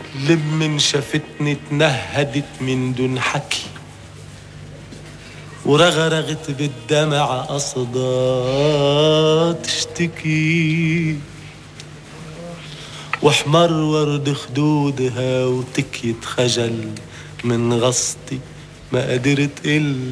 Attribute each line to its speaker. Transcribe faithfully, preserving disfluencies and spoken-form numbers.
Speaker 1: لمن شافتني تنهدت من دون حكي ورغرغت بالدمع قصدا تشتكي واحمر ورد خدودها وتكيت خجل من غصتي ما قدرت إلا